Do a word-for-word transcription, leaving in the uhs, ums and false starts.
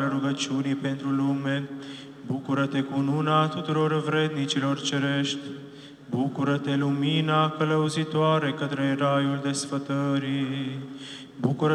rugăciunii pentru lume. Bucură-te cu una tuturor vrednicilor cerești. Bucură-te, lumina călăuzitoare către raiul desfătării. Bucură